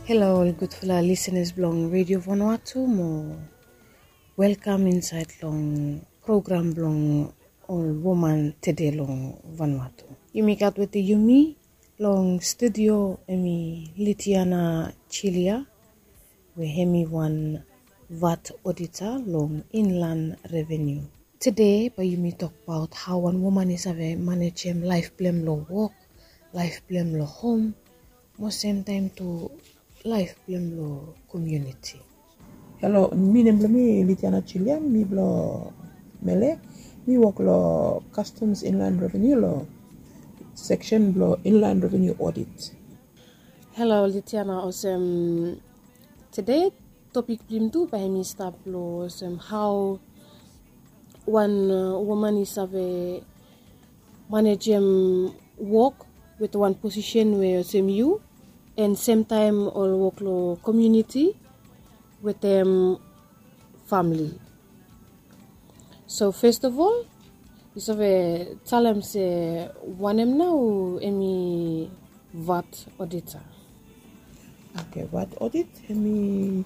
Hello, all good fellow listeners belong Radio Vanuatu mo. Welcome inside long program belong all woman today long Vanuatu. Yumi kat with the Yumi long studio emi Litiana Chilia we hemi one VAT auditor long inland revenue. Today, by Yumi talk about how one woman is have a manage life blame lo work, life blame lo home, most same time to life blame lo community. Hello, mi Litiana Chilia, mi blo mele, mi work lo customs inland revenue lo section blo inland revenue audit. Hello, Litiana. Awesome. Today, topic blim tu by me start blo how one woman is have a manage work with one position where same you and same time all work lo community with them family. So first of all, is have a tell them say one now any VAT auditor. Okay, what audit? Hemi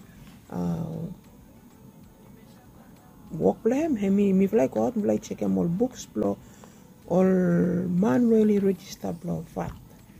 work blame, hemi mi fly God, mi fly check all books blo, all manually register blo VAT.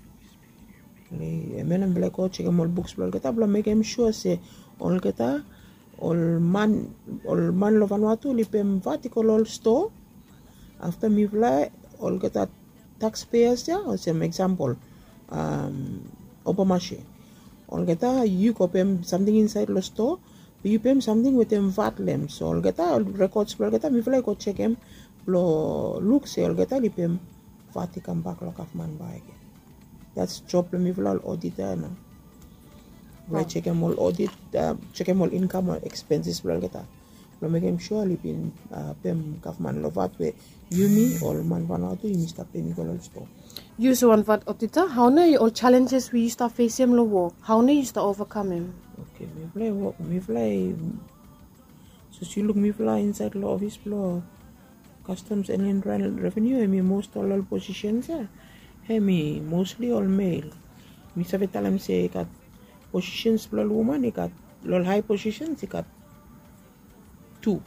Menem bla God check all books blo, kita blo make him sure say all kita all man lo Vanuatu lipem VAT all store. After mi fly all kita taxpayers ya, or some example, Obamashi. All kita you copy something inside the store, you pay something with them VAT lem. So all kita records all kita mi fly go check him, lo look say all kita lipem VAT come back lo kafman ba again. That's job mi fly auditor na. We check him all audit, check him all income or expenses all kita. Lo make him sure lipin pem kafman lo VAT we Yumi all man Vanuatu you start paying all store. You so one VAT auditor, how know you all challenges we used to face him lo work? How know you used to overcome him? Okay, me fly. So she look me fly inside the office below customs and inland revenue. Me most all positions yeah. Me mostly all male. Me sabi talam say kat positions below woman. Kat all high positions. Kat two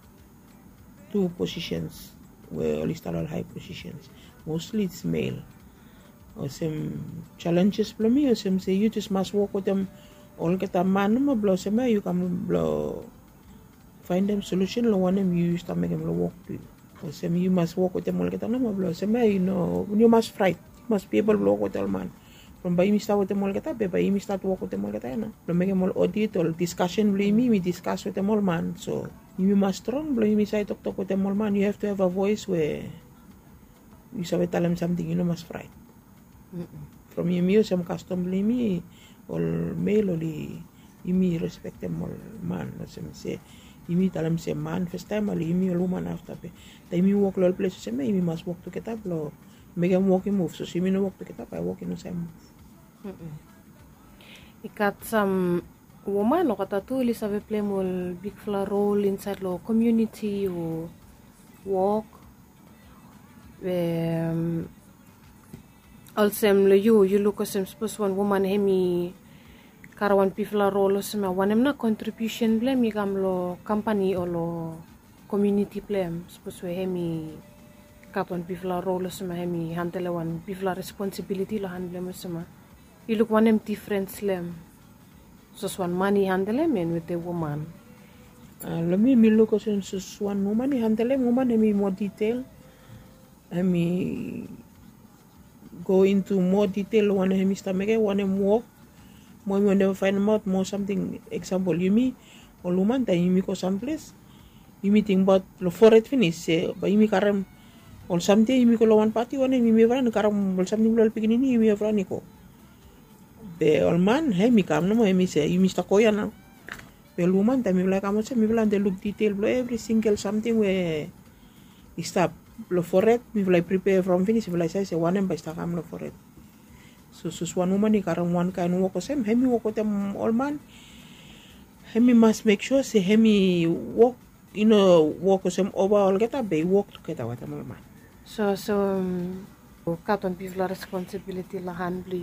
positions where all all high positions. Mostly it's male. Or some challenges below me. Or some say you just must work with them. All kita man mo blow sama you come blow find them solution lo one them you start make them lo walk to you. Or some you must walk with them all kita no mo blow sama you know you must fight, you must be able to walk with all man. From by me start with them all kita, by me start walk with them all kita na. Blow make them all audit or discussion blow me discuss with them all man. So you must strong blow me say talk with them all man. You have to have a voice where you say tell them something you know must fight. From you some custom blow me. All male only imi respect them all man as say imi talam say man first time only imi all woman after pe the imi walk all places say imi must walk to get up lo make them walking move so imi no walk to get up I walk in the same move. Ikat some woman o kata tu ili sabi play mo big fla role inside lo community o walk also lo you look as suppose one woman hemi karawan pifla role sama wanem na contribution blame igam lo company o lo community blame suppose we hemi katon pifla role sama hemi handle one pifla responsibility lo handle mo sama you look wanem different slam so one money handle men with the woman let me look as one woman handle woman hemi more detail hemi go into more detail one hemi stomach one walk more you never find out more something example you me or woman that you me go someplace you me think about lo for it finish say but you me karam or something you me go one party one you me run karam or something lo pigini you me run ko be all man hey me kam no me say you me sta koya na be woman that me like am say me plan the look detail lo every single something where stop lo for it me like prepare from finish like say one by sta kam lo for it. So one woman ni karang one kind walk with him. Hemi walk with them all man. Hemi must make sure say hemi walk walk with him over all get up. They walk together with them all man. So katon pivla responsibility la handle you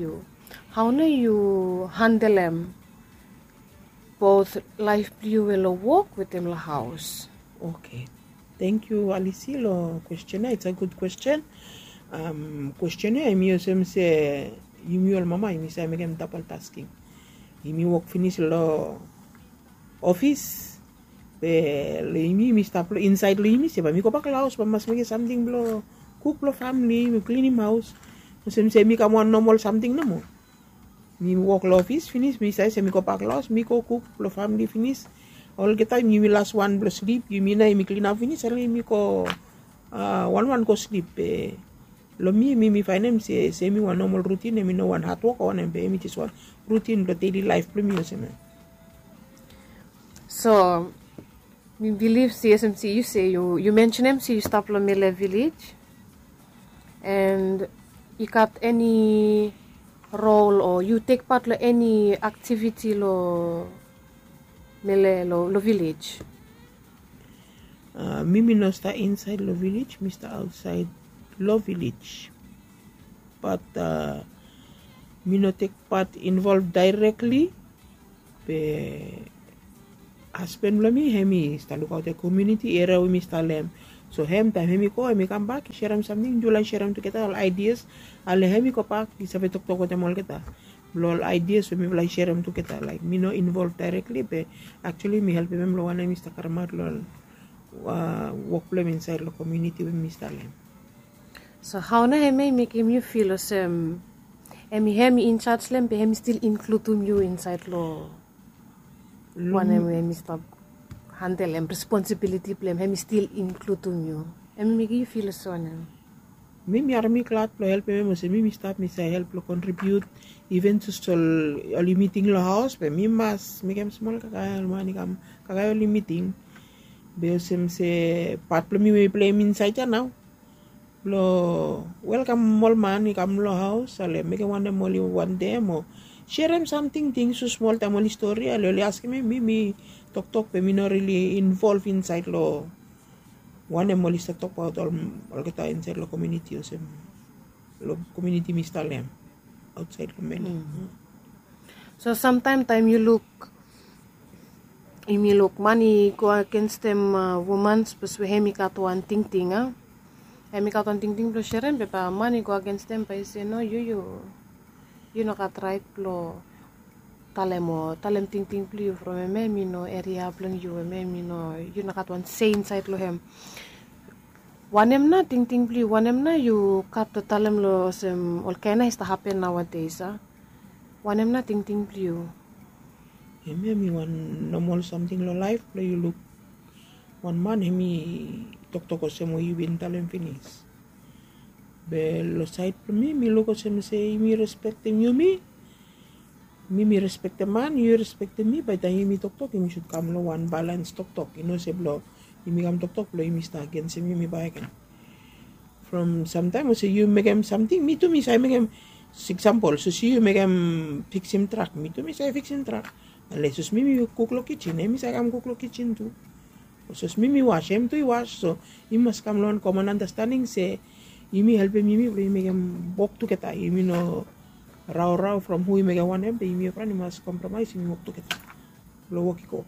How na you handle them both life blue will work with them la house? Okay. Thank you, Alice. Lo question. It's a good question. Question imi yosem se imi ol mama imi sa megem double tasking. Imi work finish lo office. Le imi stop inside lo imi se ba mi ko pa house ba mas mege something blo cook lo family, mi clean him house. Yosem se mi ka mo normal something na mo. Mi work lo office finish mi sa se mi ko pa house, mi ko cook lo family finish. All the time you will last one plus sleep, you mean I clean up finish, I ko one ko sleep. Lo mi find say me one normal routine, me no one hard work one and me just one routine the daily life me semen. So we believe CSMC you say you mention MC you stop lo Mele village and you got any role or you take part lo any activity lo Mele lo village. Mimi no start inside lo village, me start outside lo village. But me no take part involved directly. Be husband lo mi hemi start look out the community area we me start lem. So hem time hemi ko hemi come back share him something julan share him together all ideas. Ale hemi ko pak isa pe tok tok ko kita. Lol ideas we me like share them together like me no involved directly but actually me help them lo one Mr. Karmat lol work problem inside the community with Mr. Lem. So how na hemi make him you feel as hemi in charge lem but hemi still include you inside lo one hemi stop handle him responsibility blame hemi still include you. Hemi make you feel so na. Mimi army clat lo help me mose mimi stop me say help lo contribute even to stall only meeting lo house pe mi mas mi kem small kakaya mani kam kakaya only meeting be sem se part lo mi play inside now lo welcome mall man kam lo house ale me kem one day mo share him something things so small tamoli story ale ask me mimi talk pe mi no really involved inside lo one em molista talk about all kita inside lo community o sem lo community Mr. Lem outside lo many. So sometimes time you look money go against them women but we hemi kat one ting hemi kat one ting lo share but money go against them by say no you no kat right lo talem ting plio from me no area plan you me no you no kat one say inside lo hem wanem na ting plio wanem na you kat to talem lo sem all kind is to happen nowadays wanem na ting plio Hemi one normal something lo life lo you look one man hemi tok sem you bin talem finish be lo side me look sem say me respect you me respect the man, you respect me. By the time you talk, you should come lo one balance talk. You know, say blow. You come talk, blow. You start against him. You buy again. From sometimes say you make him something. Me to me say make him. Example, so see you make him fix him truck. Me to me say fix him truck. Unless me cook lo kitchen. Me say come cook lo kitchen too. So me wash him to wash. So you must come lo one common understanding. Say you me help him. You make him walk together. You know. Raw from who you make one em, but you must compromise you work together. Lo work ko.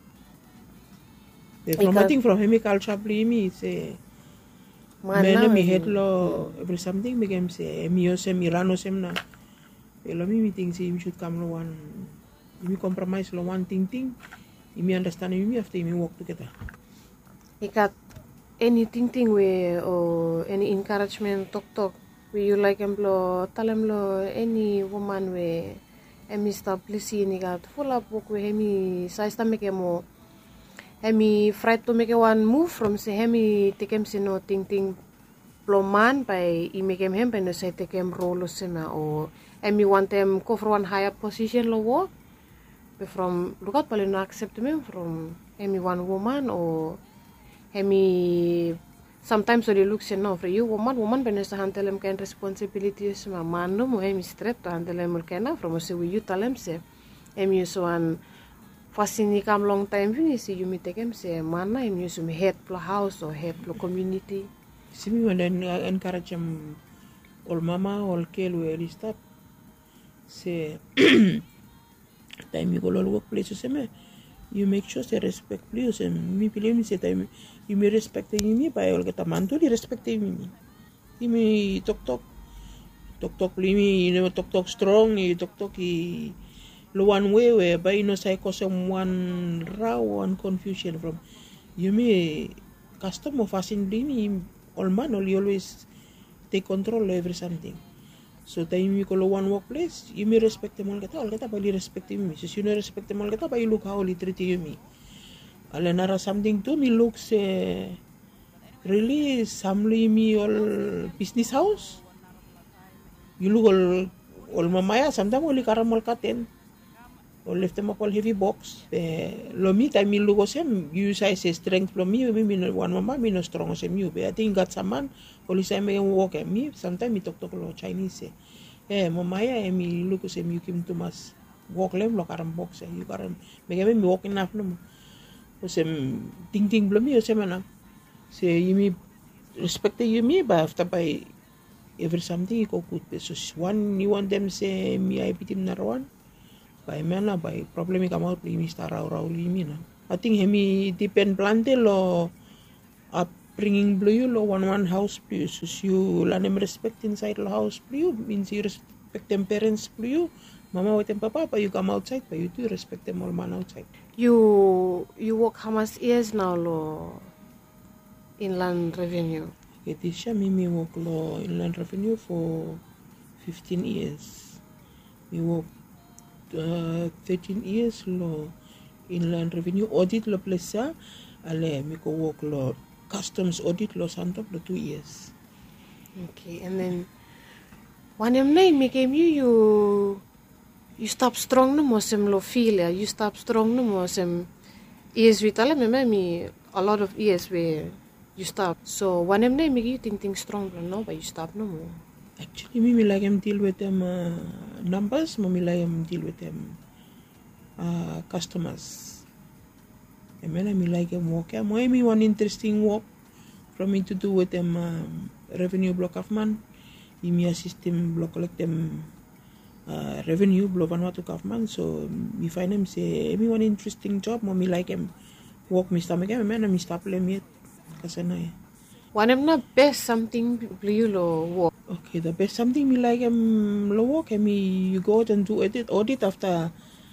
From nothing from hemi culture me say mena mi head lo every something make him say mi sem irano sem na. Lo mi meeting say you should come lo one you compromise lo one thing you understand you after you work together. Ikat anything we or any encouragement talk we you like emplo talem lo any woman we emi establish ni gat full up work we hemi size make mo hemi fright to make one move from say hemi takem sino ting ploman by I make him by no say takem role sena or hemi want them go for one higher position lo work but from look out pala no accept me from hemi one woman or hemi sometimes so they look say no for you woman when is handle them kind responsibilities ma man no mo hemi straight to handle them kana from say we you tell them say hemi so one fascini kam long time fini see you me take him say man na hemi so me head plo house or head plo community Simi when encourage all mama all kel we start Say, time you go to workplace, you make sure they respect you. Say, me pilih me say time you me respect me by all kita mantu di respect me. Me talk limi, talk strong, talk lo one way whereby you know say cause one row one confusion from you me custom of fashion limi all man all you always take control of every something. So time you go to one workplace, you may respect them all kita by respect me. So you know respect them all kita by you look how they treat you me. Alenara something to me looks really samly me all business house. You look all mamaya sometimes only caramel curtain. Or lift them up all heavy box. Lo me time you look sem you say strength lo me one mama me no strong as you. I think got some man only say me walk at me. Sometimes me talk lo Chinese mamaya me look sem you kim to mas walk lem lo karam box you karam me walk enough no. Sem ting lo me sem na. Say you me respect you me but after by every something you go good. So one you want them say me I pity narawan. By mana by problem come out limi star raw limi na. I think hemi depend plante lo upbringing blue lo one house blue. So you learn them respect inside the house blue means you respect them parents blue. Mama with them papa but you come outside but you do respect them all man outside. You work how much years now lo inland revenue? Okay, this year me work lo inland revenue for 15 years. Me work 13 years lo inland revenue audit lo plesa ale me ko work lo customs audit lo santop lo 2 years. Okay, and then one name me came you stop strong no mo sem lo feel you stop strong no mo sem years vitala me a lot of years where you stop. So one name me you think strong no but you stop no more. Actually, me like deal with them numbers. Me like deal with them customers. And me like work. Me one interesting work from me to do with them revenue block of man. Me system block collect them revenue block Vanuatu government. So me find them say me one interesting job. Me like them work. Me stop again. Me stop them yet. Kasana. One of the best something you lo work. Okay, the best something me like lo work me you go out and do audit after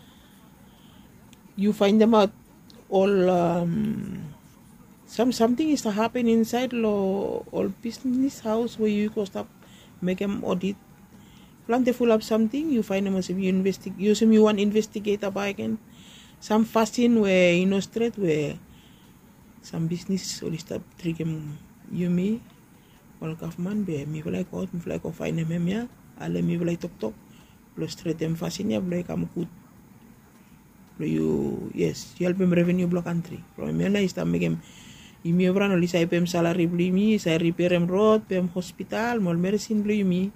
you find them out all something is to happen inside lo all business house where you go stop make them audit. Plan full up something you find them as you investigate you want investigate about again. Some fasting where you know straight where some business only stop trigger you me all government be me like out me like find them ya ale me like talk plus straight them fashion ya like am good you yes you help them revenue block country from me na is ta make them imi obran oli sai pem salary bli mi sai repair em road pem hospital mol medicine bli mi.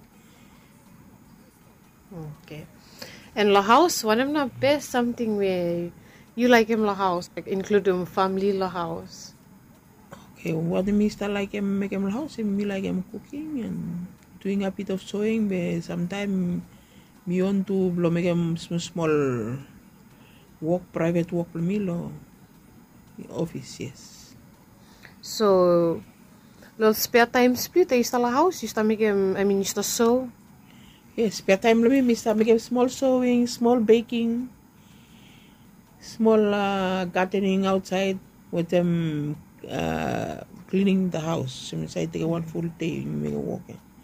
Okay, and la house one of the best something where you like him la house like including family la house. Okay, what me start like make him house, me like him cooking and doing a bit of sewing. But sometimes me want to blow make him small work, private work for me lo office yes. So, little spare time split you start la house, you start make him you start sew. Yes, spare time lo me start make him small sewing, small baking, small gardening outside with them. Cleaning the house. So I take one full day me walk.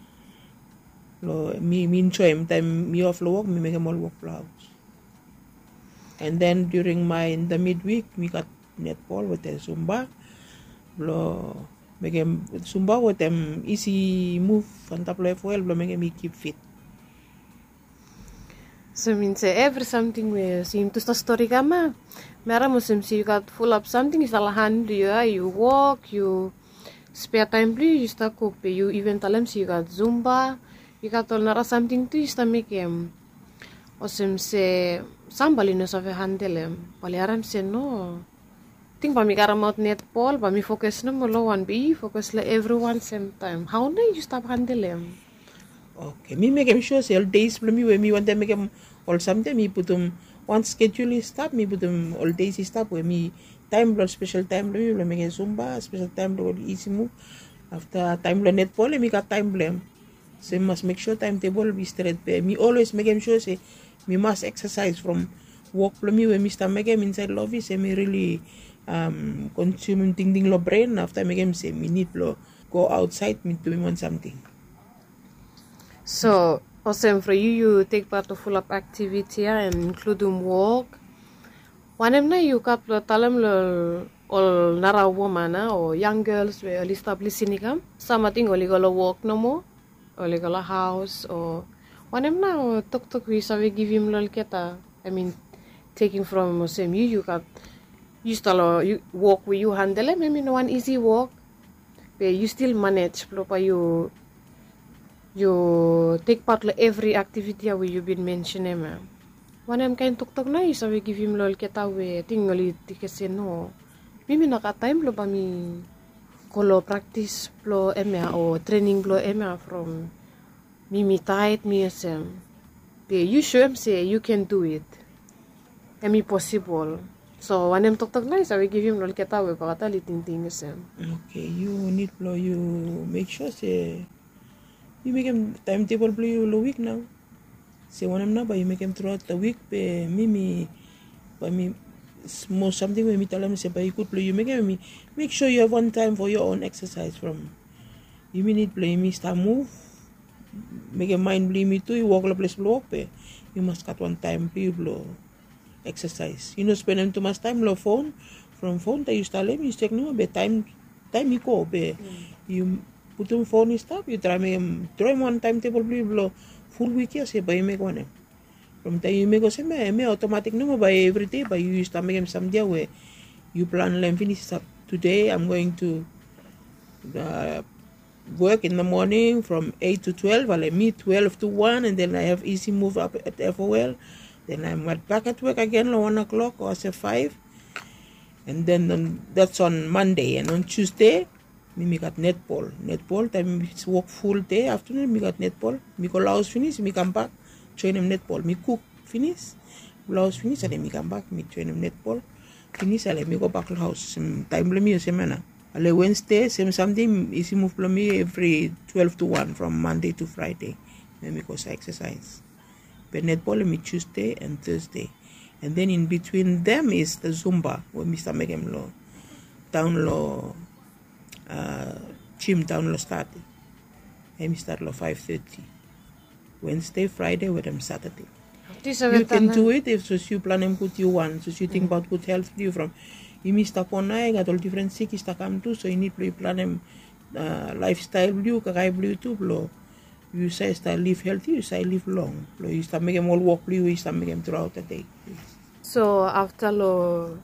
Me enjoy time me off work me make them all work for house. And then during in the midweek me got netball with the Zumba. Make them Zumba with them easy move on top of well make them keep fit. So means every something where seem to start story kama. Mera musim you got full up something is alahan you walk, you spare time you start cook, you even tell them you got Zumba, you got all nara something to you start make him. Osim se sambali no save handle him. Paliaram se no. Think pa mi karam out netball, pa mi focus no mo lo one be focus la everyone same time. How na you stop handle him? Okay, me make him sure say all days for me when me want to make him all something me put him one schedule is stop me put him all days is stop where me time blood special time for me make him Zumba special time blood easy move after time blood netball me got time blame so must make sure timetable be straight pay me always make him sure say me must exercise from work for me when me start make him inside lobby say me really consuming thing lo brain after make him say me need lo go outside me doing want something. So, also for you take part of full up activity and including work. Wanem na you kap lo talam lo all nara woman or young girls we all establish ini kam sama ting oli golo work no mo oli golo house or wanem na tok we sabi give him lol keta I mean taking from same you kap you still you work with you handle it maybe no one easy work but you still manage lo pa you take part in every activity where you've been mentioning ma. One am kain tok na isa we give him lol keta we tingali tikese no. Mimi naka time lo ba mi kolo practice plo emya o training plo emya from mimi tight mi asem. Be you show him say you can do it. Emi possible. So one am tok na isa we give him lol keta we pakata liting asem. Okay, you need plo you make sure say you make him timetable play the week now. Say one now, but you make him throughout the week. By me, most something when me tell him say, but you could play. You make sure you have one time for your own exercise. From you need play me start move. Make your mind play me too. You walk the place blow up. You must cut one time play blow exercise. You know spend too much time on phone. From phone that you start you take no be time you go be you. Put him phone is stop, you try one timetable blow full week yes, by you make one. From time you make a me automatic no by every day, but you used to make him some day where you plan and finish up. Today I'm going to work in the morning from 8 to 12, I'll meet 12 to 1 and then I have easy move up at FOL. Then I'm back at work again 1 o'clock or say 5. And then that's on Monday and on Tuesday me got netball time work full day afternoon me got netball me go house finish me come back train him netball me cook finish house finish and then me come back me train him netball finish and me go back to house some time me semana ale Wednesday same something easy move me every 12 to 1 from Monday to Friday me go exercise but netball me Tuesday and Thursday and then in between them is the Zumba where Mr. Megem lo down lo gym down lo start and start lo 5:30 Wednesday Friday with them Saturday you can do it if so you plan and put you one so you think about good health you from you miss on got all different sick is come to so you need to plan them lifestyle blue kakai blue too blow you say start live healthy you say live long blow you start make them all walk blue you start make them throughout the day so after lo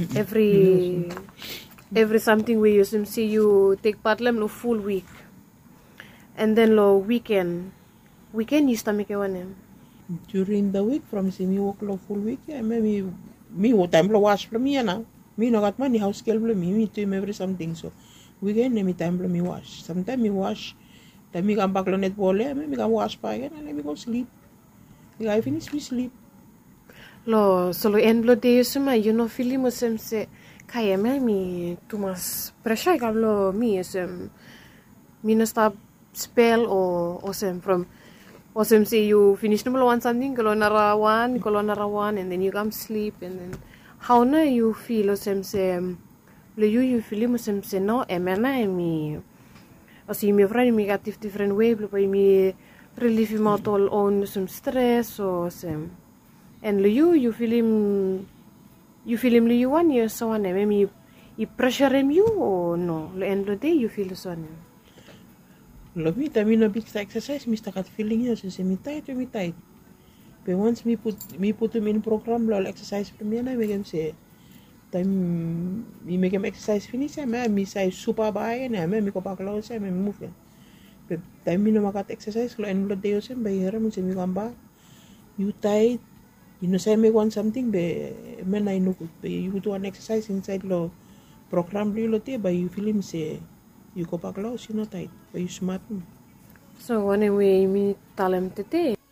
every something we use him see you take part lem lo full week and then lo weekend you start make one during the week from see me work lo full week yeah maybe me what time lo wash for me now me no got money house scale for me to every something so weekend me time for me wash sometimes me wash then me come back lo netball me can wash pa again and let me go sleep I finish me sleep lo solo end lo day suma you know feeling mo sem se kaya mi too much pressure kablo mi sem mi no stop spell or sem from or sem say you finish number one something kalau narawan and then you come sleep and then how na you feel or sem se lo you feel mo sem se no emena mi o si mi friend mi got different way lo mi relieve him out all on some stress or sem and lo you feel him you 1 year so on maybe you pressure him you or no lo end of the day you feel so on lo me time no big exercise me start feeling you so me tight but once me put him in program lo exercise for me na make him say time me make him exercise finish me say super by and me go back lo say me move but time me no makat exercise lo end of the day so by here me say me come back you tight you know say me want something be men I know be you do an exercise inside lo program lo te but you feel him say you go back lo you not tight but you smart So anyway, mi talem tete